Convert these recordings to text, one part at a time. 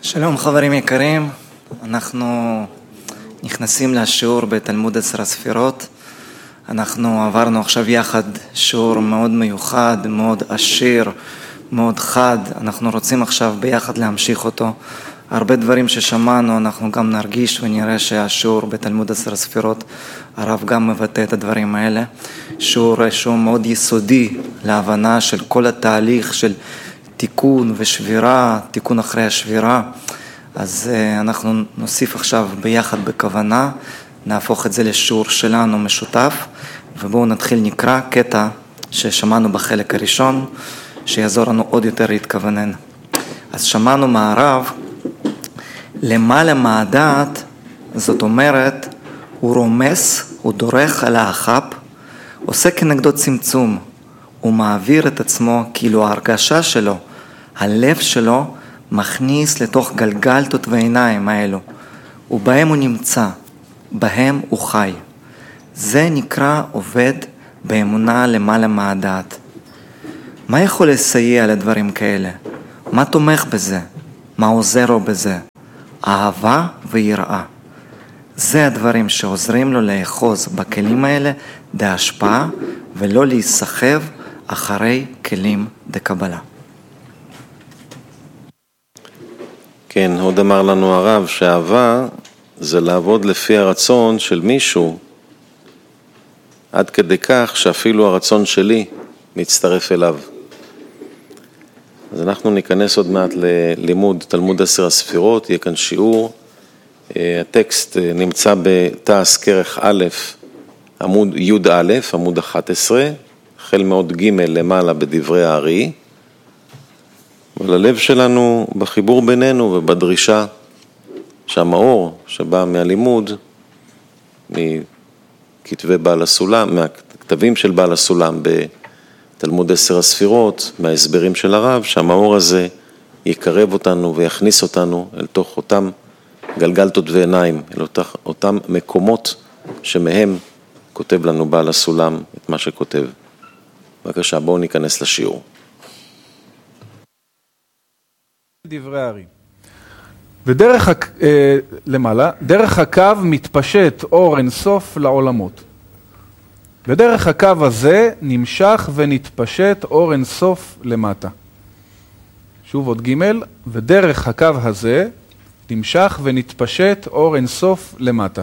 שלום חברים יקרים, אנחנו נכנסים לשיעור בתלמוד 10 הספירות. אנחנו עברנו עכשיו יחד שיעור מאוד מיוחד, מאוד עשיר, מאוד חד. אנחנו רוצים עכשיו ביחד להמשיך אותו. הרבה דברים ששמענו אנחנו גם נרגיש ונראה שהשיעור בתלמוד 10 הספירות, הרב גם מבטא את הדברים האלה. שיעור שהוא מאוד יסודי להבנה של כל התהליך של תיקון ושבירה, תיקון אחרי השבירה. אז אנחנו נוסיף עכשיו ביחד בכוונה, נהפוך את זה לשיעור שלנו משותף, ובואו נתחיל נקרא קטע ששמענו בחלק הראשון, שיעזור לנו עוד יותר להתכוונן. אז שמענו מהרב, למעלה מהדעת, זאת אומרת, הוא רומס, הוא דורך על האחפ, עושה כנגדו צמצום, הוא מעביר את עצמו, כאילו ההרגשה שלו, הלב שלו, מכניס לתוך גלגלתות ועיניים האלו, ובהם הוא נמצא, בהם הוא חי. זה נקרא עובד באמונה למעלה מהדעת. מה יכול לסייע לדברים כאלה? מה תומך בזה? מה עוזר לו בזה? אהבה ויראה. זה הדברים שעוזרים לו לאחוז בכלים האלה בהשפעה, ולא להיסחב אחרי כלים דקבלה. כן, עוד אמר לנו הרב שאהבה זה לעבוד לפי הרצון של מישהו, עד כדי כך שאפילו הרצון שלי מצטרף אליו. אז אנחנו ניכנס עוד מעט ללימוד תלמוד 10 הספירות, יהיה כאן שיעור. הטקסט נמצא בתעש כרך א', עמוד י' א', עמוד 11, החל מעוד ג' למעלה בדברי הארי. אבל הלב שלנו בחיבור בינינו ובדרישה שהמאור שבא מהלימוד, מכתבי בעל הסולם, מהכתבים של בעל הסולם בתלמוד 10 הספירות, מההסברים של הרב, שהמאור הזה יקרב אותנו ויכניס אותנו אל תוך אותם גלגלתות ועיניים, אל אותם מקומות שמהם כותב לנו בעל הסולם את מה שכותב. בבקשה, בואו ניכנס לשיעור. דברי הארי. ודרך למעלה, דרך הקו מתפשט אור אינסוף לעולמות. ודרך הקו הזה נמשך ונתפשט אור אינסוף למטה. שוב עוד ג', ודרך הקו הזה נמשך ונתפשט אור אינסוף למטה.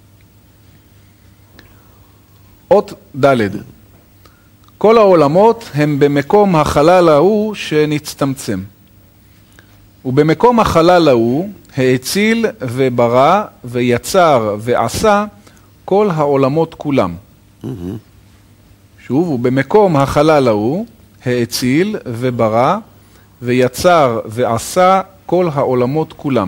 אות ד', כל העולמות הם במקום החלל ההוא שנצטמצם. ובמקום החלל ההוא האציל וברא ויצר ועשה כל העולמות כולם. שוב, ובמקום החלל ההוא האציל וברא ויצר ועשה כל העולמות כולם.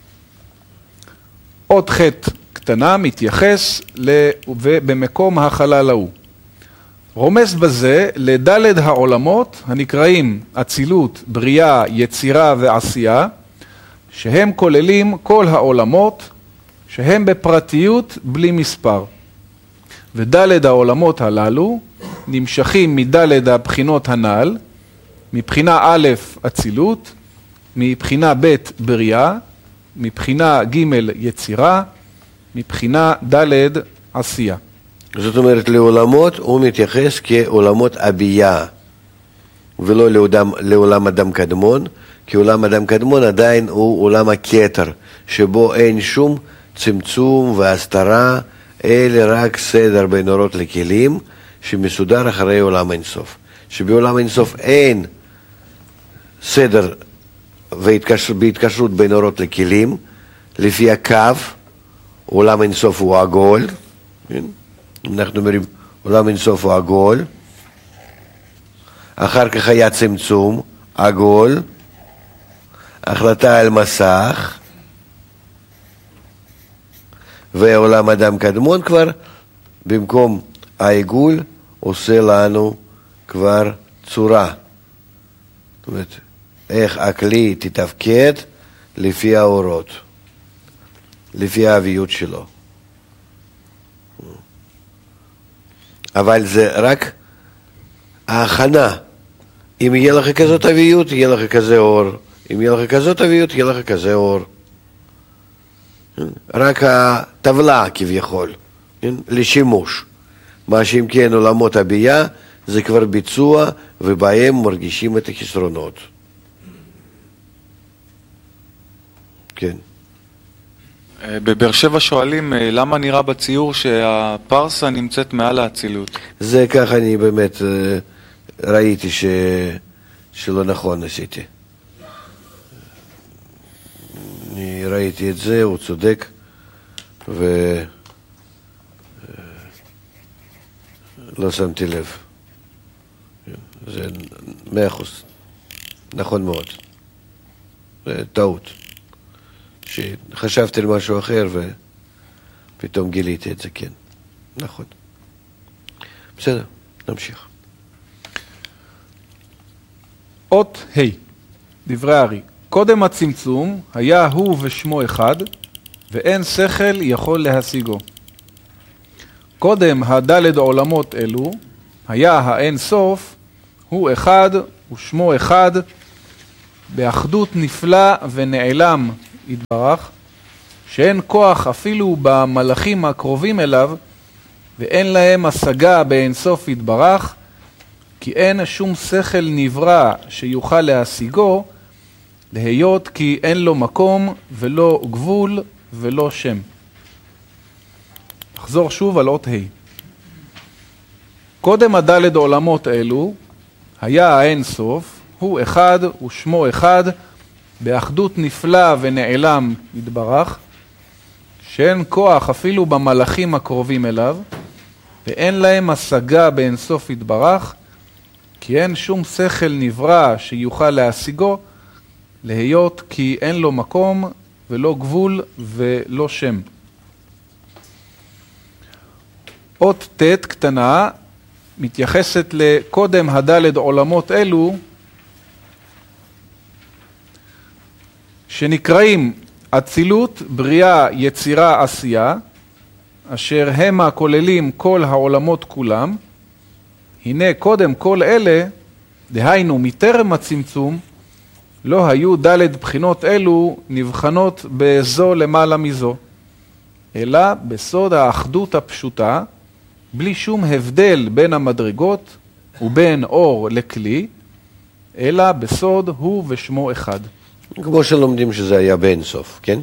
עוד חטא קטנה מתייחס ובמקום החלל ההוא. רומס בזה לדלת העולמות הנקראים אצילות, בריאה, יצירה ועשייה, שהם כוללים כל העולמות, שהם בפרטיות בלי מספר. ודלת העולמות הללו נמשכים מדלת הבחינות הנ"ל, מבחינה א' אצילות, מבחינה ב' בריאה, מבחינה ג' יצירה, מבחינה ד' עשייה. זאת אומרת, לעולמות הוא מתייחס כעולמות הבייה, ולא לעולם אדם קדמון, כי עולם אדם קדמון עדיין הוא עולם הכתר, שבו אין שום צמצום והסתרה, אלא רק סדר בין אורות לכלים, שמסודר אחרי עולם אינסוף. שבעולם אינסוף אין סדר בהתקשרות בין אורות לכלים, לפי הקו, עולם אינסוף הוא עגול, אנחנו אומרים, עולם אינסוף הוא עגול, אחר כך היה צמצום, עגול, החלטה על מסך, ועולם אדם קדמון כבר, במקום העיגול, עושה לנו כבר צורה. זאת אומרת, איך הכלי תתפקד לפי האורות, לפי האביות שלו. אבל זה רק ההכנה. אם יהיה לך כזאת אביות, יהיה לך כזה אור. אם יהיה לך כזאת אביות, יהיה לך כזה אור. רק הטבלה כביכול, לשימוש. מה שאם כן עולמות הבייה, זה כבר ביצוע, ובהם מרגישים את החסרונות. כן. בבאר שבע שואלים למה נראה בציור שהפרסה נמצאת מעל האצילות. זה ככה אני באמת ראיתי שלא נכון עשיתי. אני ראיתי את זה, הוא צודק, ולא שמתי לב. זה 100%. נכון מאוד. זה טעות. שחשבתי על משהו אחר ופתאום גיליתי את זה, כן. נכון. בסדר, נמשיך. אות ה' דברי הארי. קודם הצמצום היה הוא ושמו אחד, ואין שכל יכול להשיגו. קודם הדלת עולמות אלו, היה האין סוף, הוא אחד ושמו אחד, באחדות נפלא ונעלם יתברך, שאין כוח אפילו במלאכים הקרובים אליו, ואין להם השגה באין סוף יתברך, כי אין שום שכל נברא שיוכל להשיגו, להיות כי אין לו מקום ולא גבול ולא שם. נחזור שוב על אות ה'. קודם הדלת עולמות אלו, היה האין סוף, הוא אחד ושמו אחד, באחדות נפלא ונעלם יתברך, שאין כוח אפילו במלאכים הקרובים אליו, ואין להם השגה באין סוף יתברך, כי אין שום שכל נברא שיוכל להשיגו, להיות כי אין לו מקום ולא גבול ולא שם. אות ט' קטנה מתייחסת לקודם הדלת עולמות אלו, שנקראים אצילות, בריאה, יצירה, עשייה, אשר הם הכוללים כל העולמות כולם. הנה קודם כל אלה, דהיינו מטרם הצמצום, לא היו דלת בחינות אלו נבחנות בזו למעלה מזו, אלא בסוד האחדות הפשוטה, בלי שום הבדל בין המדרגות ובין אור לכלי, אלא בסוד הוא ושמו אחד. כמו שלומדים שזה היה באין סוף, כן?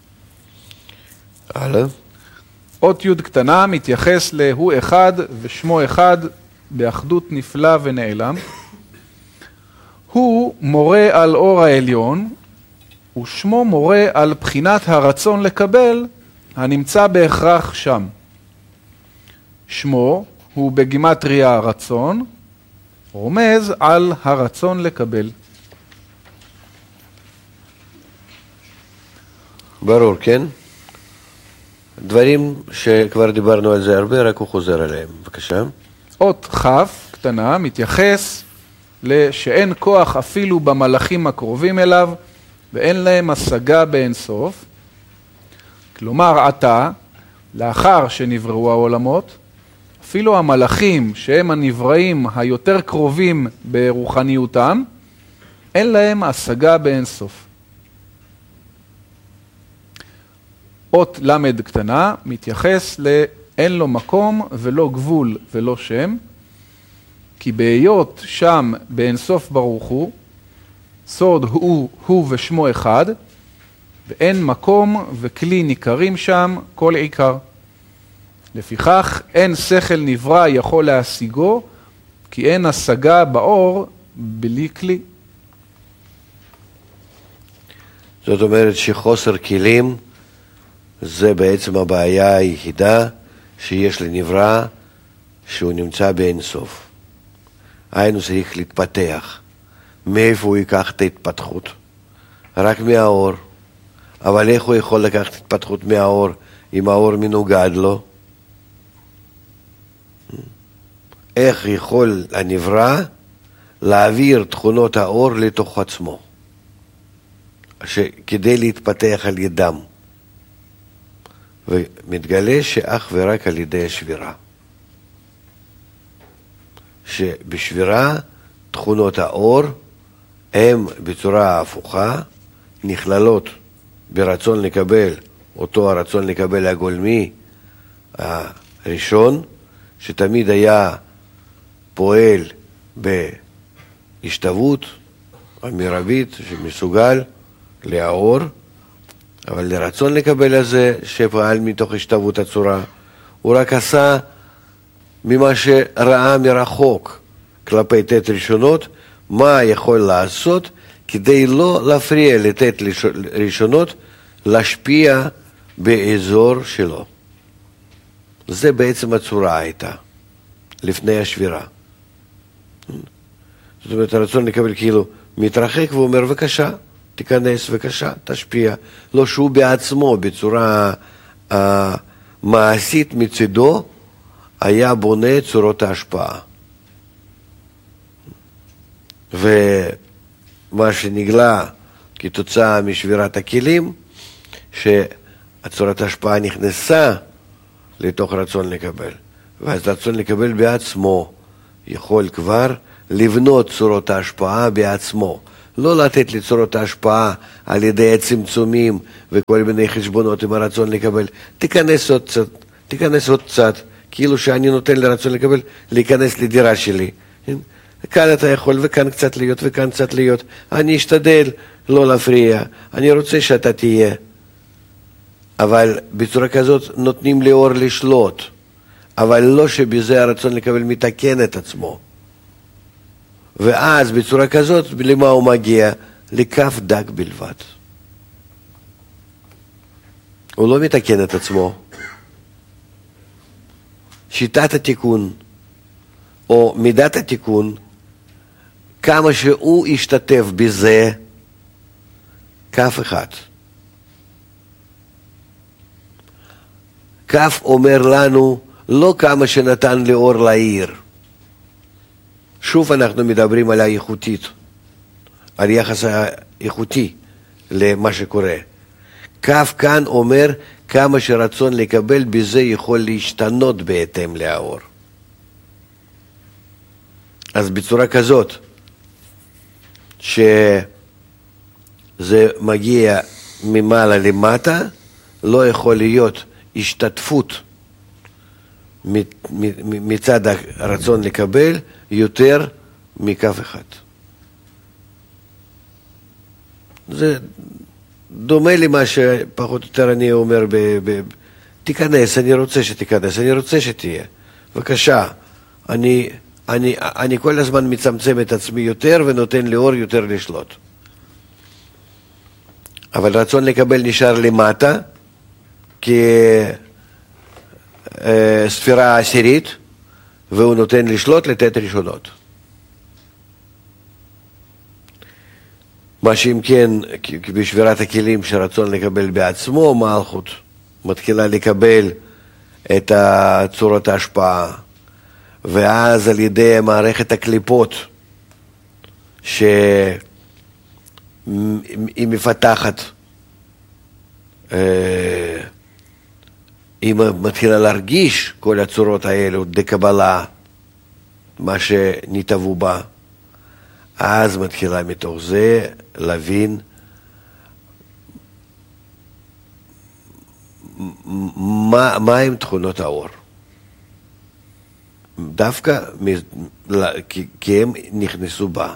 הלאה. אות י' קטנה מתייחס להוא אחד ושמו אחד באחדות נפלא ונעלם. הוא מורה על אור העליון, ושמו מורה על בחינת הרצון לקבל הנמצא בהכרח שם. שמו הוא בגימטריה רצון, רומז על הרצון לקבל. ברור, כן? דברים שכבר דיברנו על זה הרבה, רק הוא חוזר עליהם. בבקשה. אות כ' קטנה מתייחס לשאין כוח אפילו במלאכים הקרובים אליו, ואין להם השגה באין סוף. כלומר, עתה, לאחר שנבראו העולמות, אפילו המלאכים שהם הנבראים היותר קרובים ברוחניותם, אין להם השגה באין סוף. אות למד קטנה מתייחס לאין לו מקום ולא גבול ולא שם, כי בהיות שם באין סוף ברוך הוא, סוד הוא ושמו אחד, ואין מקום וכלי ניכרים שם כל עיקר. לפיכך אין שכל נברא יכול להשיגו, כי אין השגה באור בלי כלי. זאת אומרת שחוסר כלים זה בעצם הבעיה היחידה שיש לנברא, שהוא נמצא באין סוף. היינו צריך להתפתח. מאיפה הוא ייקח את ההתפתחות? רק מהאור. אבל איך הוא יכול לקחת התפתחות מהאור אם האור מנוגד לו? איך יכול הנברא להעביר תכונות האור לתוך עצמו, כדי להתפתח על ידם? ומתגלה שאך ורק על ידי השבירה. שבשבירה תכונות האור הם בצורה הפוכה נכללות ברצון לקבל, אותו הרצון לקבל הגולמי הראשון, שתמיד היה פועל בהשתוות המרבית שמסוגל לאור, אבל לרצון לקבל הזה שפעל מתוך השתוות הצורה, הוא רק עשה ממה שראה מרחוק כלפי תת ראשונות, מה יכול לעשות כדי לא להפריע לתת ראשונות להשפיע באזור שלו. זה בעצם הצורה הייתה, לפני השבירה. זאת אומרת, הרצון לקבל כאילו מתרחק ואומר, בבקשה, תיכנס, בבקשה, תשפיע. לא שהוא בעצמו, בצורה מעשית מצידו, היה בונה צורות ההשפעה. ומה שנגלה כתוצאה משבירת הכלים, שהצורת ההשפעה נכנסה לתוך רצון לקבל. ואז רצון לקבל בעצמו יכול כבר לבנות צורות ההשפעה בעצמו. לא לתת לצורות ההשפעה על ידי הצמצומים וכל מיני חשבונות עם הרצון לקבל. תיכנס עוד קצת, כאילו שאני נותן לרצון לקבל להיכנס לדירה שלי. כאן אתה יכול וכאן קצת להיות וכאן קצת להיות. אני אשתדל לא להפריע, אני רוצה שאתה תהיה. אבל בצורה כזאת נותנים לאור לשלוט, אבל לא שבזה הרצון לקבל מתקן את עצמו. ואז בצורה כזאת, למה הוא מגיע? לכף דק בלבד. הוא לא מתקן את עצמו. שיטת התיקון, או מידת התיקון, כמה שהוא ישתתף בזה, כף אחד. כף אומר לנו, לא כמה שנתן לאור לעיר. שוב אנחנו מדברים על האיכותית, על יחס האיכותי למה שקורה. כף כאן אומר כמה שרצון לקבל בזה יכול להשתנות בהתאם לאור. אז בצורה כזאת, שזה מגיע ממעלה למטה, לא יכול להיות השתתפות מצד הרצון לקבל יותר מכף אחד. זה דומה למה שפחות או יותר אני אומר, תיכנס, אני רוצה שתיכנס, אני רוצה שתהיה. בבקשה, אני כל הזמן מצמצם את עצמי יותר ונותן לאור יותר לשלוט. אבל רצון לקבל נשאר למטה, כספירה עשירית, והוא נותן לשלוט לתת ראשונות. מה שאם כן, בשבירת הכלים שרצון לקבל בעצמו, מלכות מתחילה לקבל את צורות ההשפעה, ואז על ידי מערכת הקליפות שהיא מפתחת, היא מתחילה להרגיש כל הצורות האלו דקבלה, מה שנתאבו בה, אז מתחילה מתוך זה להבין מה הם תכונות האור. דווקא כי הם נכנסו בה.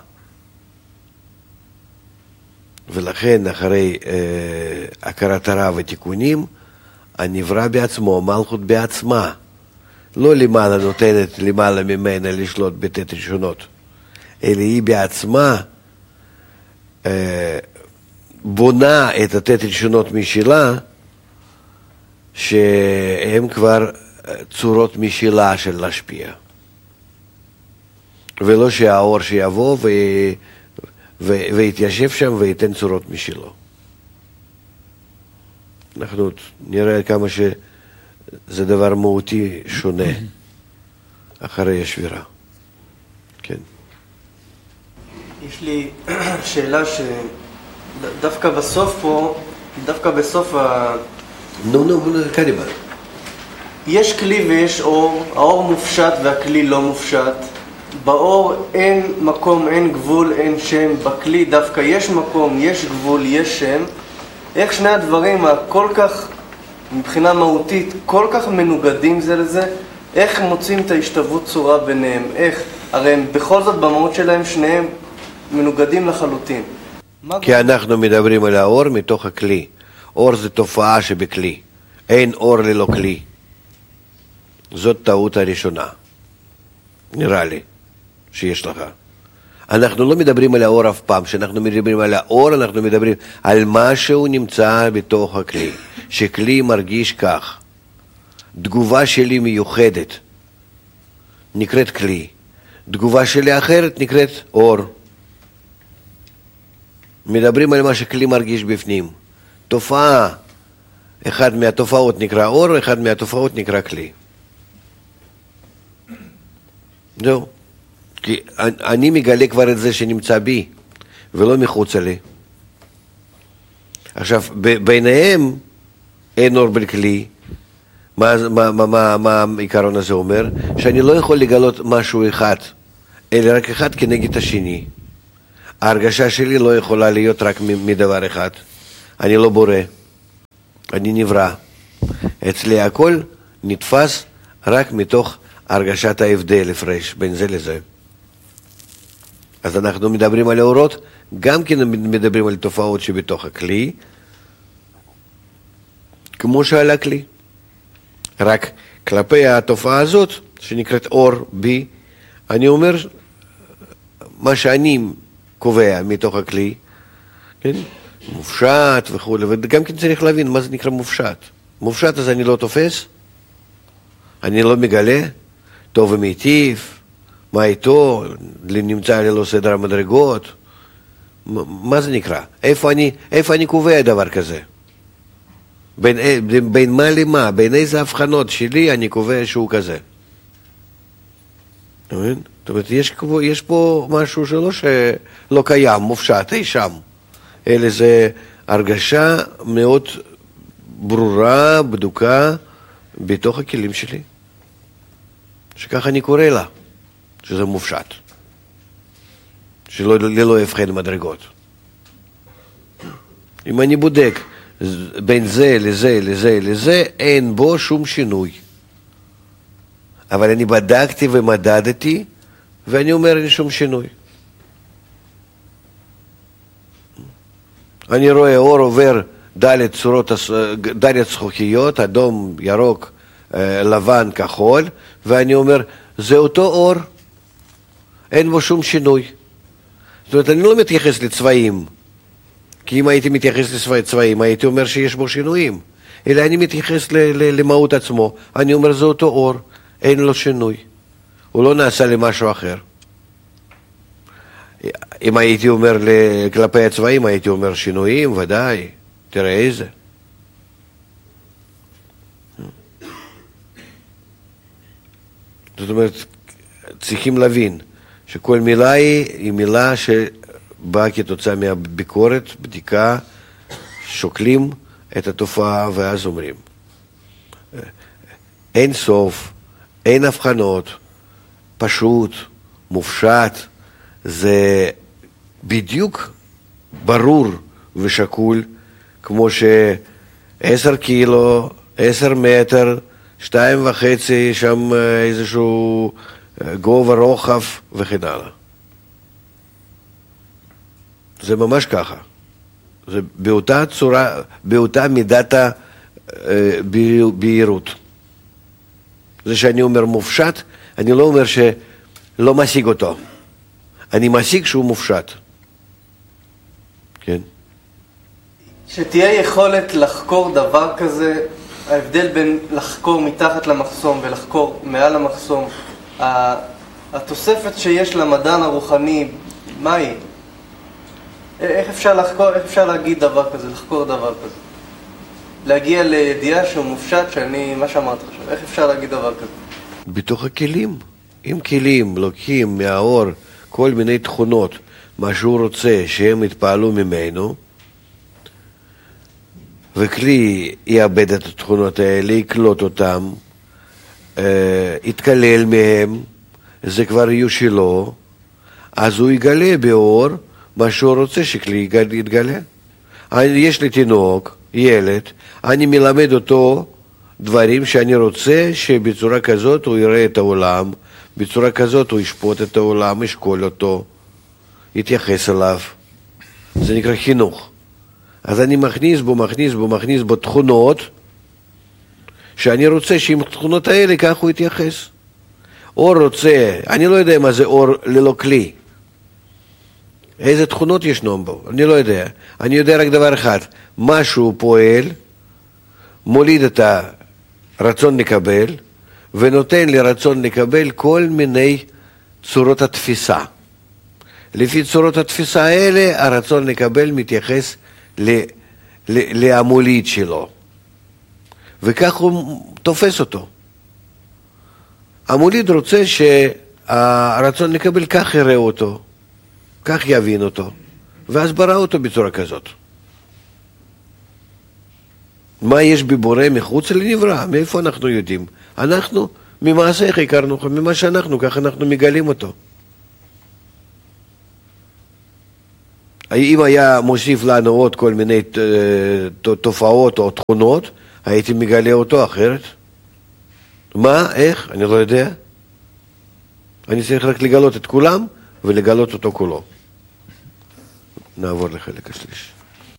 ולכן אחרי הכרת הרע ותיקונים, הנברא בעצמו, מלכות בעצמה, לא למעלה נותנת למעלה ממנה לשלוט בתת ראשונות, אלא היא בעצמה בונה את התת ראשונות משלה, שהן כבר צורות משלה של להשפיע. ולא שהאור שיבוא ויתיישב שם וייתן צורות משלו. אנחנו נראה כמה שזה דבר מהותי שונה אחרי השבירה. כן. יש לי שאלה שדווקא בסוף פה, דווקא בסוף קדימה. יש כלי ויש אור, האור מופשט והכלי לא מופשט. באור אין מקום, אין גבול, אין שם, בכלי דווקא יש מקום, יש גבול, יש שם. איך שני הדברים הכל כך, מבחינה מהותית, כל כך מנוגדים זה לזה, איך מוצאים את ההשתוות צורה ביניהם? איך? הרי הם בכל זאת במהות שלהם שניהם מנוגדים לחלוטין. כי אנחנו מדברים על האור מתוך הכלי. אור זה תופעה שבכלי. אין אור ללא כלי. זאת טעות הראשונה. נראה לי שיש לך. אנחנו לא מדברים על האור אף פעם. כשאנחנו מדברים על האור, אנחנו מדברים על משהו נמצא בתוך הכלי. שכלי מרגיש כך. תגובה שלי מיוחדת נקראת כלי. תגובה שלי אחרת נקראת אור. מדברים על מה שכלי מרגיש בפנים. תופעה, אחד מהתופעות נקרא אור, אחד מהתופעות נקרא כלי. זהו. כי אני מגלה כבר את זה שנמצא בי, ולא מחוץ לי. עכשיו, ביניהם אין אור בלי כלי. מה העיקרון הזה אומר? שאני לא יכול לגלות משהו אחד, אלא רק אחד כנגד השני. ההרגשה שלי לא יכולה להיות רק מדבר אחד. אני לא בורא, אני נברא. אצלי הכל נתפס רק מתוך הרגשת ההבדל, הפרש בין זה לזה. אז אנחנו מדברים על האורות, גם כן מדברים על תופעות שבתוך הכלי, כמו שעל הכלי. רק כלפי התופעה הזאת, שנקראת אור בי, אני אומר מה שאני קובע מתוך הכלי, כן? מופשט וכו', וגם כן צריך להבין מה זה נקרא מופשט. מופשט אז אני לא תופס, אני לא מגלה, טוב ומיטיב, מה איתו, נמצא ללא סדר המדרגות, מה זה נקרא? איפה אני קובע דבר כזה? בין מה למה, בין איזה הבחנות שלי אני קובע שהוא כזה. זאת אומרת, יש פה משהו שלא קיים, מופשט, אי שם. אלא זה הרגשה מאוד ברורה, בדוקה, בתוך הכלים שלי. שכך אני קורא לה, שזה מופשט. שלא הבחן מדרגות. אם אני בודק בין זה לזה לזה לזה, אין בו שום שינוי. אבל אני בדקתי ומדדתי, ואני אומר אין שום שינוי. אני רואה אור עובר דלת זכוכיות, אדום, ירוק, לבן, כחול, ואני אומר, זה אותו אור, אין בו שום שינוי. זאת אומרת, אני לא מתייחס לצבעים, כי אם הייתי מתייחס לצבעים, הייתי אומר שיש בו שינויים. אלא אני מתייחס למהות עצמו, אני אומר, זה אותו אור, אין לו שינוי. הוא לא נעשה למשהו אחר. אם הייתי אומר כלפי הצבעים, הייתי אומר שינויים, ודאי, תראה איזה. זאת אומרת, צריכים להבין שכל מילה היא מילה שבאה כתוצאה מהביקורת, בדיקה, שוקלים את התופעה ואז אומרים. אין סוף, אין הבחנות, פשוט, מופשט, זה בדיוק ברור ושקול, כמו ש10 קילו, 10 מטר, 2.5 שם איזשהו גובה רוחב וכן הלאה. זה ממש ככה. זה באותה צורה, באותה מידת בהירות. זה שאני אומר מופשט, אני לא אומר שלא משיג אותו. אני משיג שהוא מופשט. כן? שתהיה יכולת לחקור דבר כזה, ההבדל בין לחקור מתחת למחסום ולחקור מעל המחסום, התוספת שיש למדען הרוחני, מה היא? איך אפשר לחקור, איך אפשר להגיד דבר כזה, לחקור דבר כזה? להגיע לידיעה שהוא מופשט, מה שאמרת עכשיו, איך אפשר להגיד דבר כזה? בתוך הכלים. אם כלים לוקחים מהאור כל מיני תכונות, מה שהוא רוצה שהם יתפעלו ממנו, וכלי יאבד את התכונות האלה, יקלוט אותם, יתקלל מהם, זה כבר יהיו שלו, אז הוא יגלה באור מה שהוא רוצה שכלי יתגלה. יש לי תינוק, ילד, אני מלמד אותו דברים שאני רוצה שבצורה כזאת הוא יראה את העולם, בצורה כזאת הוא ישפוט את העולם, ישקול אותו, יתייחס אליו. זה נקרא חינוך. אז אני מכניס בו תכונות שאני רוצה שעם התכונות האלה כך הוא יתייחס. אור רוצה, אני לא יודע מה זה אור ללא כלי. איזה תכונות ישנם בו, אני לא יודע. אני יודע רק דבר אחד, משהו פועל, מוליד את הרצון לקבל, ונותן לי רצון לקבל כל מיני צורות התפיסה. לפי צורות התפיסה האלה, הרצון לקבל מתייחס למוליד שלו. וכך הוא תופס אותו. המוליד רוצה שהרצון לקבל כך יראה אותו, כך יבין אותו, ואז ברא אותו בצורה כזאת. מה יש בבורא מחוץ לנברא? מאיפה אנחנו יודעים? אנחנו, ממעשיך הכרנו, ממה שאנחנו, כך אנחנו מגלים אותו. אם היה מוסיף לנו עוד כל מיני תופעות או תכונות, הייתי מגלה אותו אחרת. מה? איך? אני לא יודע. אני צריך רק לגלות את כולם ולגלות אותו כולו. נעבור לחלק השלישי.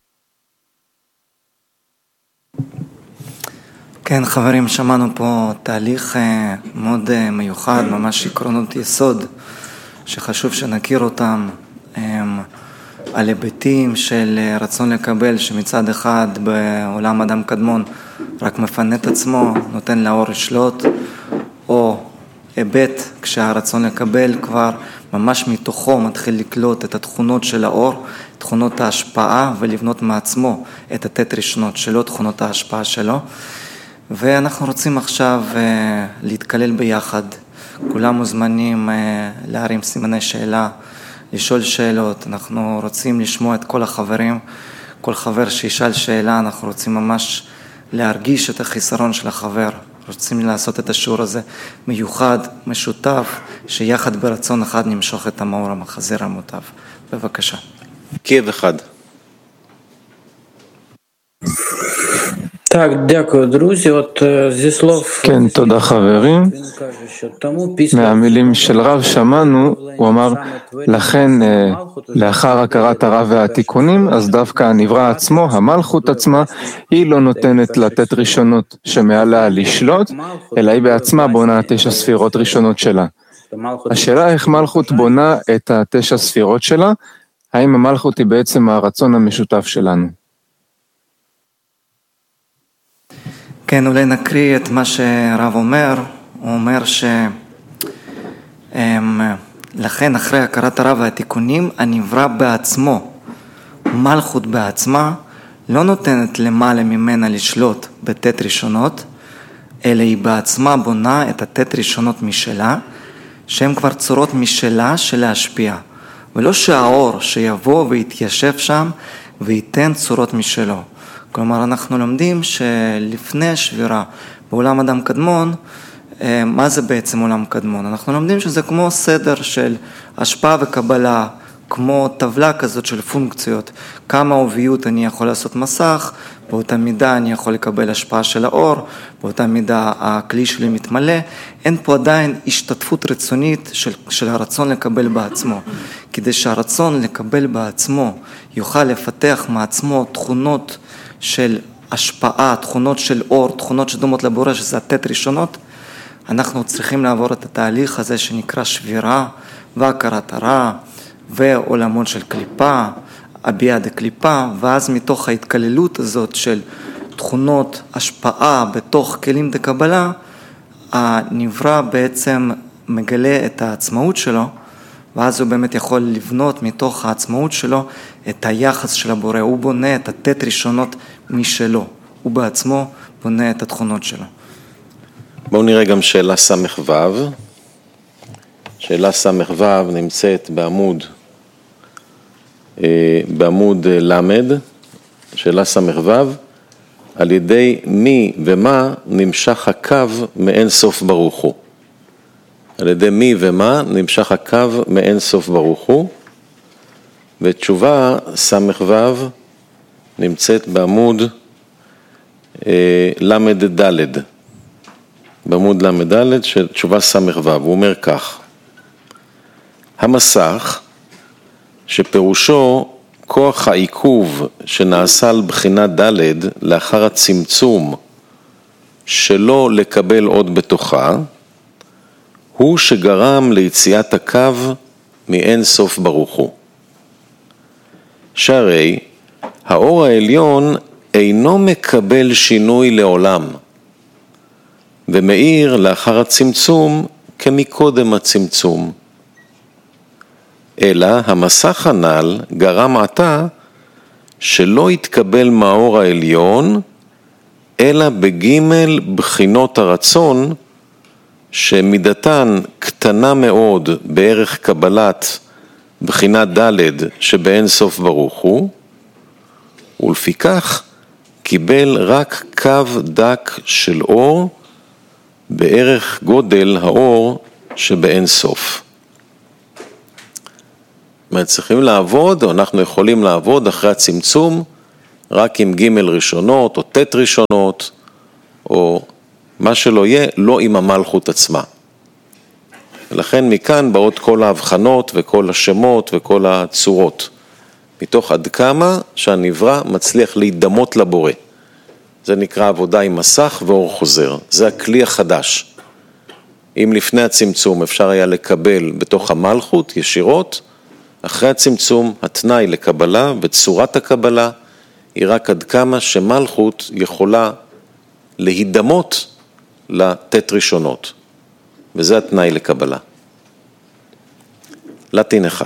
כן, חברים, שמענו פה תהליך מאוד מיוחד, ממש עקרונות יסוד, שחשוב שנכיר אותם, על היבטים של רצון לקבל, שמצד אחד בעולם אדם קדמון רק מפנה את עצמו, נותן לאור לשלוט, או היבט כשהרצון לקבל כבר ממש מתוכו מתחיל לקלוט את התכונות של האור, תכונות ההשפעה, ולבנות מעצמו את התת ראשונות שלו, תכונות ההשפעה שלו. ואנחנו רוצים עכשיו להתקלל ביחד. כולם מוזמנים להרים סימני שאלה, לשאול שאלות. אנחנו רוצים לשמוע את כל החברים. כל חבר שישאל שאלה, אנחנו רוצים ממש להרגיש את החיסרון של החבר. רוצים לעשות את השיעור הזה מיוחד, משותף, שיחד ברצון אחד נמשוך את המאור המחזיר המוטב. בבקשה. קייב אחד. כן, תודה חברים. מהמילים של רב שמענו, הוא אמר, לכן לאחר הכרת הרב והתיקונים, אז דווקא הנברא עצמו, המלכות עצמה, היא לא נותנת לתת ראשונות שמעלה לשלוט, אלא היא בעצמה בונה 9 ספירות ראשונות שלה. השאלה איך מלכות בונה את 9 ספירות שלה, האם המלכות היא בעצם הרצון המשותף שלנו? כן, אולי נקריא את מה שרב אומר. הוא אומר לכן אחרי הכרת הרב והתיקונים, הנברא בעצמו, מלכות בעצמה, לא נותנת למעלה ממנה לשלוט בתת ראשונות, אלא היא בעצמה בונה את התת ראשונות משלה, שהן כבר צורות משלה של להשפיע, ולא שהאור שיבוא ויתיישב שם וייתן צורות משלו. כלומר, אנחנו לומדים שלפני השבירה בעולם אדם קדמון, מה זה בעצם עולם קדמון? אנחנו לומדים שזה כמו סדר של השפעה וקבלה, כמו טבלה כזאת של פונקציות. כמה עוביות אני יכול לעשות מסך, באותה מידה אני יכול לקבל השפעה של האור, באותה מידה הכלי שלי מתמלא. אין פה עדיין השתתפות רצונית של הרצון לקבל בעצמו. כדי שהרצון לקבל בעצמו יוכל לפתח מעצמו תכונות של השפעה, תכונות של אור, תכונות שדומות לבורא, שזה התת ראשונות, אנחנו צריכים לעבור את התהליך הזה שנקרא שבירה והכרת הרע ועולמות של קליפה, הביאה דקליפה, ואז מתוך ההתקללות הזאת של תכונות השפעה בתוך כלים דקבלה, הנברא בעצם מגלה את העצמאות שלו, ואז הוא באמת יכול לבנות מתוך העצמאות שלו את היחס של הבורא. הוא בונה את התת ראשונות משלו. הוא בעצמו בונה את התכונות שלו. בואו נראה גם שאלה ס"ו. שאלה ס"ו נמצאת בעמוד למד. שאלה ס"ו, על ידי מי ומה נמשך הקו מאין סוף ברוך הוא. על ידי מי ומה נמשך הקו מאין סוף ברוך הוא, ותשובה סמ"ו נמצאת בעמוד למד ד', בעמוד למד ד' של תשובה סמ"ו, הוא אומר כך: המסך שפירושו כוח העיכוב שנעשה על בחינת ד' לאחר הצמצום שלא לקבל עוד בתוכה, הוא שגרם ליציאת הקו מאין סוף ברוך הוא. שהרי האור העליון אינו מקבל שינוי לעולם, ומאיר לאחר הצמצום כמקודם הצמצום. אלא המסך הנ"ל גרם עתה שלא יתקבל מהאור העליון, אלא בגימל בחינות הרצון, שמידתן קטנה מאוד בערך קבלת בחינת ד' שבאין סוף ברוך הוא, ולפיכך קיבל רק קו דק של אור בערך גודל האור שבאין סוף. צריכים לעבוד, או אנחנו יכולים לעבוד אחרי הצמצום רק עם ג' ראשונות או ט' ראשונות, או מה שלא יהיה, לא עם המלכות עצמה. ולכן מכאן באות כל ההבחנות וכל השמות וכל הצורות, מתוך עד כמה שהנברא מצליח להידמות לבורא. זה נקרא עבודה עם מסך ואור חוזר, זה הכלי החדש. אם לפני הצמצום אפשר היה לקבל בתוך המלכות ישירות, אחרי הצמצום התנאי לקבלה וצורת הקבלה היא רק עד כמה שמלכות יכולה להידמות לתת ראשונות, וזה התנאי לקבלה. לטין אחד.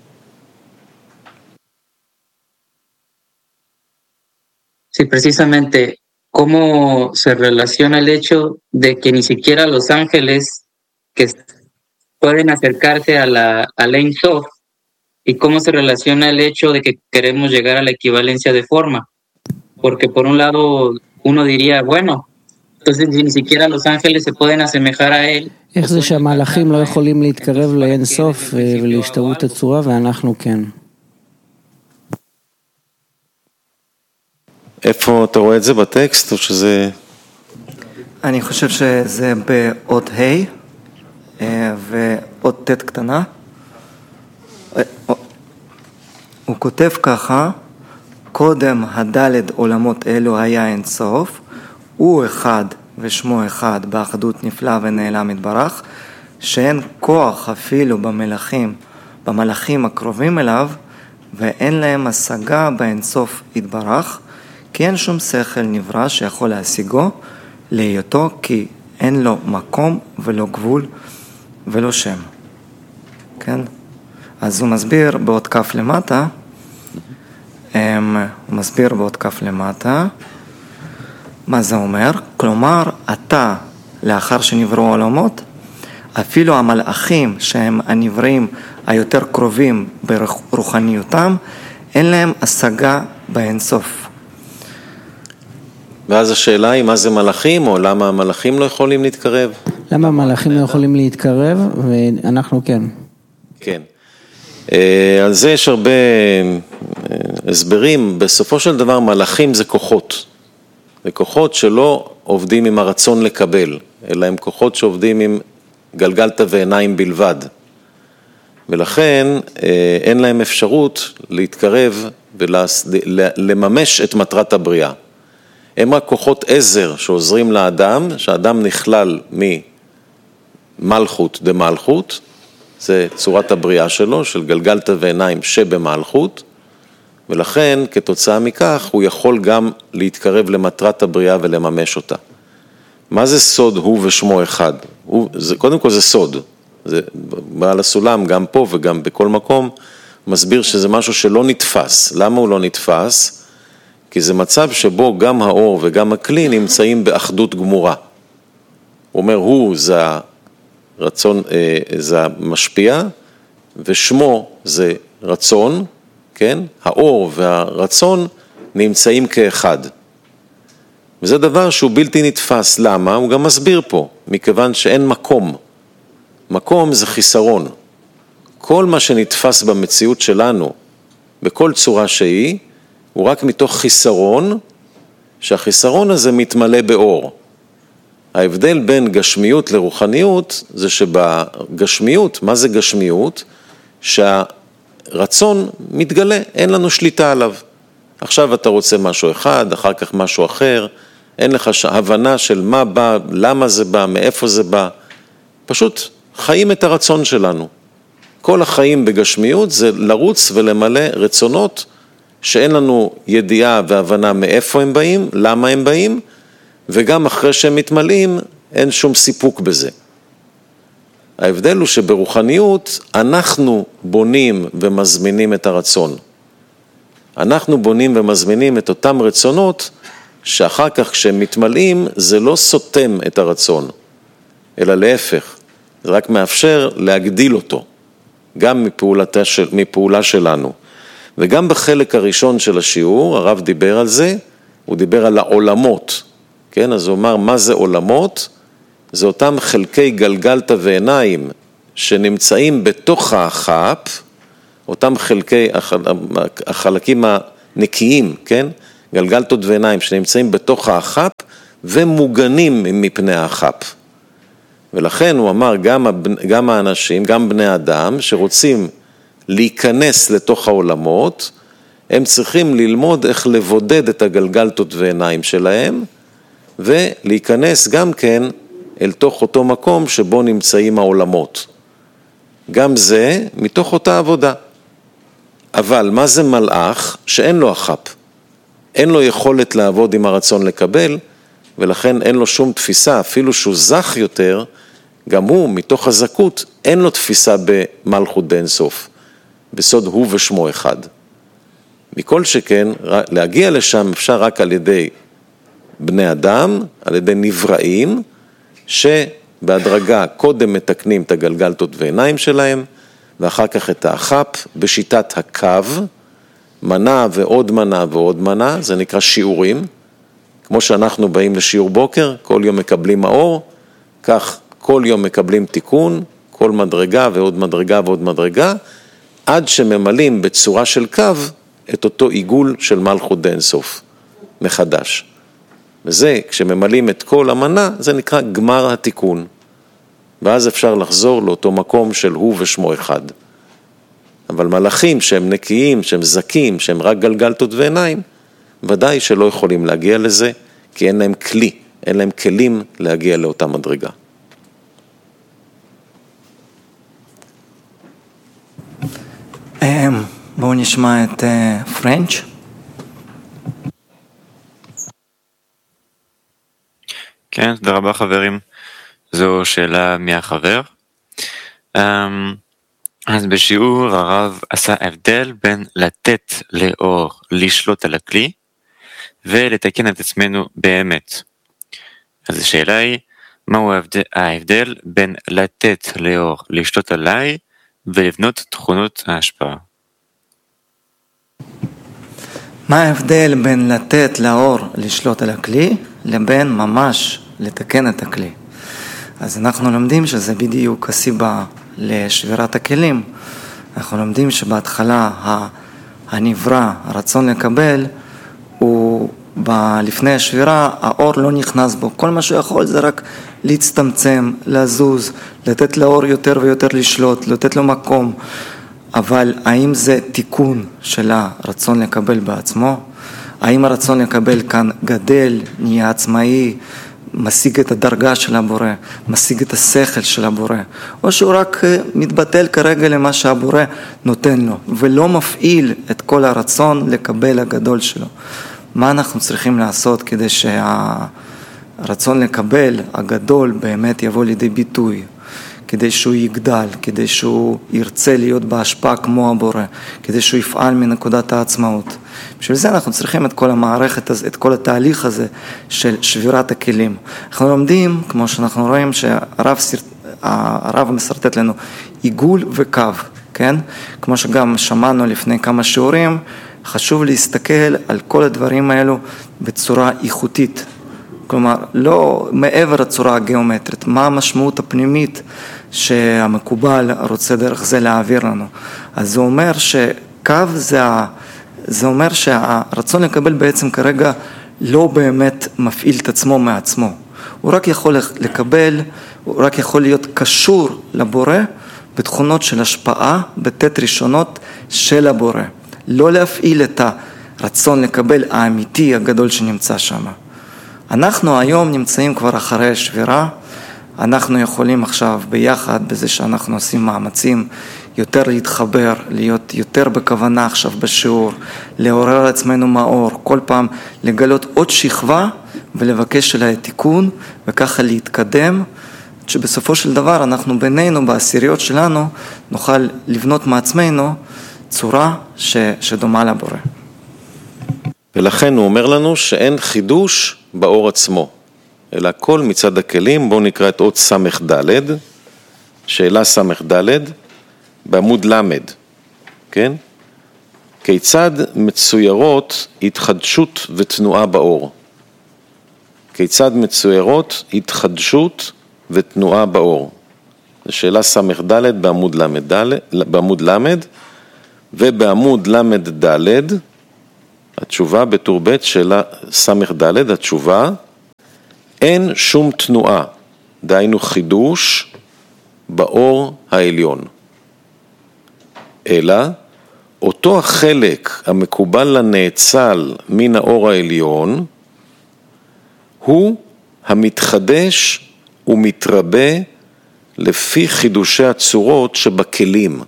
Sí, precisamente, ¿cómo se relaciona el hecho de que ni siquiera los ángeles que pueden acercarse a la Ein Sof, y cómo se relaciona el hecho de que queremos llegar a la equivalencia de forma? Porque por un lado uno diría, bueno, entonces ni siquiera los ángeles se pueden asemejar a él. איך זה שהמלאכים לא יכולים להתקרב לאין סוף ולהשתוות הצורה ואנחנו כן? איפה אתה רואה את זה בטקסט או שזה... אני חושב שזה באות ה' ואות ט' קטנה. הוא כותב ככה: קודם הדלת עולמות אלו היה אין סוף, הוא אחד ושמו אחד באחדות נפלא ונעלם יתברך, שאין כוח אפילו במלאכים הקרובים אליו, ואין להם השגה באין סוף יתברך, כי אין שום שכל נברא שיכול להשיגו להיותו, כי אין לו מקום ולא גבול ולא שם. כן? אז הוא מסביר בעוד כף למטה, מה זה אומר? כלומר, אתה, לאחר שנבראו העולמות, אפילו המלאכים שהם הנבראים היותר קרובים ברוחניותם, אין להם השגה באין סוף. ואז השאלה היא מה זה מלאכים, או למה המלאכים לא יכולים להתקרב? למה המלאכים לא יכולים להתקרב ואנחנו כן? כן. על זה יש הרבה הסברים. בסופו של דבר מלאכים זה כוחות. זה כוחות שלא עובדים עם הרצון לקבל, אלא הם כוחות שעובדים עם גלגלת ועיניים בלבד. ולכן אין להם אפשרות להתקרב ולממש את מטרת הבריאה. הם רק כוחות עזר שעוזרים לאדם, שהאדם נכלל ממלכות דמלכות, זה צורת הבריאה שלו, של גלגלת ועיניים שבמלכות, ולכן כתוצאה מכך הוא יכול גם להתקרב למטרת הבריאה ולממש אותה. מה זה סוד הוא ושמו אחד? קודם כל זה סוד, זה בעל הסולם גם פה וגם בכל מקום, מסביר שזה משהו שלא נתפס. למה הוא לא נתפס? כי זה מצב שבו גם האור וגם הכלי נמצאים באחדות גמורה. הוא אומר, הוא זה הרצון, זה המשפיע, ושמו זה רצון, כן? האור והרצון נמצאים כאחד. וזה דבר שהוא בלתי נתפס. למה? הוא גם מסביר פה, מכיוון שאין מקום מקום זה חיסרון. כל מה שנתפס במציאות שלנו, בכל צורה שהיא, הוא רק מתוך חיסרון, שהחיסרון הזה מתמלא באור. ההבדל בין גשמיות לרוחניות זה שבגשמיות, מה זה גשמיות? שהרצון מתגלה, אין לנו שליטה עליו. עכשיו אתה רוצה משהו אחד, אחר כך משהו אחר, אין לך הבנה של מה בא, למה זה בא, מאיפה זה בא. פשוט חיים את הרצון שלנו. כל החיים בגשמיות זה לרוץ ולמלא רצונות שאין לנו ידיעה והבנה מאיפה הם באים, למה הם באים, וגם אחרי שהם מתמלאים אין שום סיפוק בזה. ההבדל הוא שברוחניות אנחנו בונים ומזמינים את הרצון. אנחנו בונים ומזמינים את אותם רצונות שאחר כך כשהם מתמלאים זה לא סותם את הרצון, אלא להפך, זה רק מאפשר להגדיל אותו, גם מפעולה שלנו. וגם בחלק הראשון של השיעור, הרב דיבר על זה, הוא דיבר על העולמות, כן? אז הוא אמר, מה זה עולמות? זה אותם חלקי גלגלתא ועיניים שנמצאים בתוך החפ, אותם חלקי, החלקים הנקיים, כן? גלגלתות ועיניים שנמצאים בתוך החפ ומוגנים מפני החפ. ולכן הוא אמר, גם האנשים, גם בני אדם שרוצים להיכנס לתוך העולמות, הם צריכים ללמוד איך לבודד את הגלגלתות ועיניים שלהם, ולהיכנס גם כן אל תוך אותו מקום שבו נמצאים העולמות. גם זה מתוך אותה עבודה. אבל מה זה מלאך שאין לו החפ? אין לו יכולת לעבוד עם הרצון לקבל, ולכן אין לו שום תפיסה, אפילו שהוא זך יותר, גם הוא מתוך הזכות אין לו תפיסה במלכות דאין סוף, בסוד הוא ושמו אחד. מכל שכן, להגיע לשם אפשר רק על ידי בני אדם, על ידי נבראים, שבהדרגה קודם מתקנים את הגלגלתות ועיניים שלהם, ואחר כך את החפ בשיטת הקו, מנה ועוד מנה ועוד מנה, זה נקרא שיעורים, כמו שאנחנו באים לשיעור בוקר, כל יום מקבלים האור, כך כל יום מקבלים תיקון, כל מדרגה ועוד מדרגה ועוד מדרגה, עד שממלאים בצורה של קו את אותו עיגול של מלכות דאין סוף, מחדש. וזה, כשממלאים את כל המנה, זה נקרא גמר התיקון. ואז אפשר לחזור לאותו מקום של הוא ושמו אחד. אבל מלאכים שהם נקיים, שהם זקים, שהם רק גלגלתות ועיניים, ודאי שלא יכולים להגיע לזה, כי אין להם כלי, אין להם כלים להגיע לאותה מדרגה. בואו נשמע את פרנץ'. כן, תודה רבה חברים. זו שאלה מהחבר. אז בשיעור הרב עשה הבדל בין לתת לאור לשלוט על הכלי ולתקן את עצמנו באמת. אז השאלה היא, מהו ההבדל בין לתת לאור לשלוט עליי ולבנות תכונות ההשפעה? מה ההבדל בין לתת לאור לשלוט על הכלי לבין ממש לתקן את הכלי? אז אנחנו לומדים שזה בדיוק הסיבה לשבירת הכלים. אנחנו לומדים שבהתחלה הנברא, הרצון לקבל, הוא לפני השבירה, האור לא נכנס בו. כל מה שהוא יכול זה רק להצטמצם, לזוז, לתת לאור יותר ויותר לשלוט, לתת לו מקום. אבל האם זה תיקון של הרצון לקבל בעצמו? האם הרצון לקבל כאן גדל, נהיה עצמאי, משיג את הדרגה של הבורא, משיג את השכל של הבורא, או שהוא רק מתבטל כרגע למה שהבורא נותן לו, ולא מפעיל את כל הרצון לקבל הגדול שלו? מה אנחנו צריכים לעשות כדי שהרצון לקבל הגדול באמת יבוא לידי ביטוי? כדי שהוא יגדל, כדי שהוא ירצה להיות בהשפעה כמו הבורא, כדי שהוא יפעל מנקודת העצמאות. בשביל זה אנחנו צריכים את כל המערכת הזה, את כל התהליך הזה של שבירת הכלים. אנחנו לומדים, כמו שאנחנו רואים, שהרב מסרטט לנו עיגול וקו, כן? כמו שגם שמענו לפני כמה שיעורים, חשוב להסתכל על כל הדברים האלו בצורה איכותית. כלומר, לא מעבר לצורה הגיאומטרית, מה המשמעות הפנימית שהמקובל רוצה דרך זה להעביר לנו. אז זה אומר שקו זה אומר שהרצון לקבל בעצם כרגע לא באמת מפעיל את עצמו מעצמו. הוא רק יכול לקבל, הוא רק יכול להיות קשור לבורא בתכונות של השפעה, בתת ראשונות של הבורא. לא להפעיל את הרצון לקבל האמיתי הגדול שנמצא שם. אנחנו היום נמצאים כבר אחרי שבירה, אנחנו יכולים עכשיו ביחד, בזה שאנחנו עושים מאמצים, יותר להתחבר, להיות יותר בכוונה עכשיו בשיעור, לעורר עצמנו מאור, כל פעם לגלות עוד שכבה ולבקש שלה תיקון, וככה להתקדם, שבסופו של דבר אנחנו בינינו, בעשיריות שלנו, נוכל לבנות מעצמנו צורה שדומה לבורא. ולכן הוא אומר לנו שאין חידוש באור עצמו, אלא הכל מצד הכלים. בואו נקרא את עוד סמך ד', שאלה סמך ד', בעמוד למד, כן? כיצד מצוירות התחדשות ותנועה באור? כיצד מצוירות התחדשות ותנועה באור? זו שאלה סמך ד' בעמוד למד, ובעמוד למד ד', התשובה בטור ב' שאלה סמך ד', התשובה, אין שום תנועה, דהיינו חידוש באור העליון. אלא אותו החלק המקובל לנאצל מן האור העליון הוא המתחדש ומתרבה לפי חידושי הצורות שבכלים,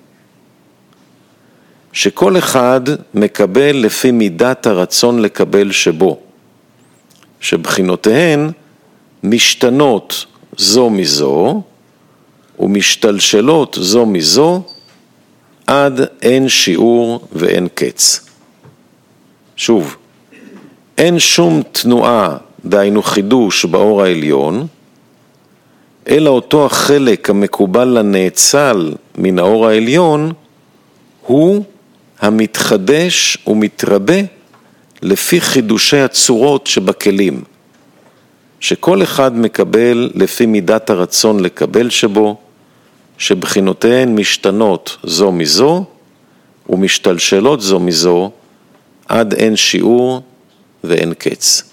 שכל אחד מקבל לפי מידת הרצון לקבל שבו, שבחינותיהן משתנות זו מזו ומשתלשלות זו מזו עד אין שיעור ואין קץ. שוב, אין שום תנועה, דהיינו חידוש באור העליון, אלא אותו החלק המקובל לנאצל מן האור העליון הוא המתחדש ומתרבה לפי חידושי הצורות שבכלים, שכל אחד מקבל לפי מידת הרצון לקבל שבו, שבחינותיהן משתנות זו מזו ומשתלשלות זו מזו עד אין שיעור ואין קץ.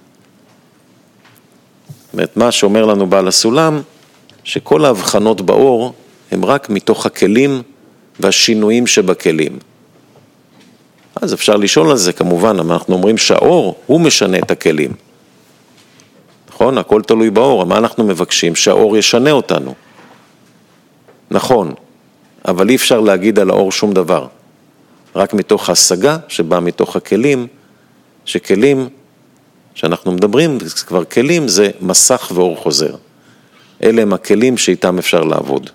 זאת אומרת, מה שאומר לנו בעל הסולם, שכל ההבחנות באור הם רק מתוך הכלים והשינויים שבכלים. אז אפשר לשאול על זה כמובן, אבל אנחנו אומרים שהאור הוא משנה את הכלים. נכון? הכל תלוי באור. מה אנחנו מבקשים? שהאור ישנה אותנו. נכון, אבל אי אפשר להגיד על האור שום דבר. רק מתוך השגה שבא מתוך הכלים, שכלים שאנחנו מדברים, כבר כלים זה מסך ואור חוזר. אלה הם הכלים שאיתם אפשר לעבוד.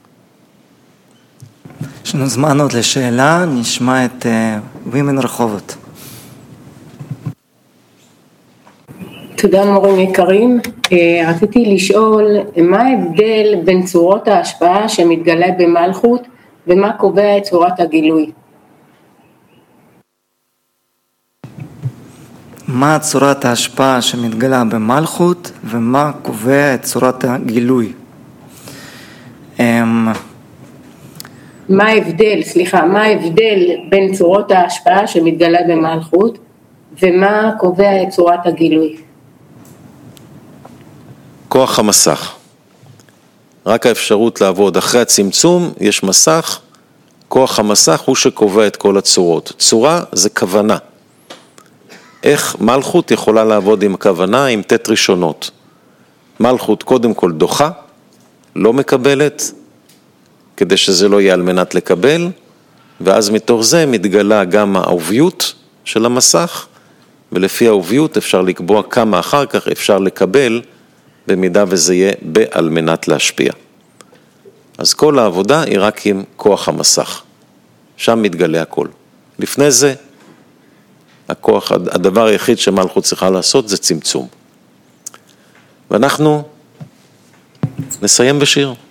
יש לנו זמן עוד לשאלה, נשמע את וימן רחובות. תודה מורים יקרים. רציתי לשאול, מה ההבדל בין צורות ההשפעה שמתגלה במלכות ומה קובע את צורת הגילוי? מה צורת ההשפעה שמתגלה במלכות ומה קובע את צורת הגילוי? מה ההבדל בין צורות ההשפעה שמתגלה במלכות ומה קובע את צורת הגילוי? כוח המסך. רק האפשרות לעבוד אחרי הצמצום, יש מסך, כוח המסך הוא שקובע את כל הצורות. צורה זה כוונה. איך מלכות יכולה לעבוד עם כוונה, עם תת ראשונות. מלכות קודם כל דוחה, לא מקבלת, כדי שזה לא יהיה על מנת לקבל, ואז מתוך זה מתגלה גם העוביות של המסך, ולפי העוביות אפשר לקבוע כמה אחר כך אפשר לקבל, במידה וזה יהיה על מנת להשפיע. אז כל העבודה היא רק עם כוח המסך. שם מתגלה הכל. לפני זה, הדבר היחיד שמלכות צריכה לעשות זה צמצום. ואנחנו נסיים בשיר.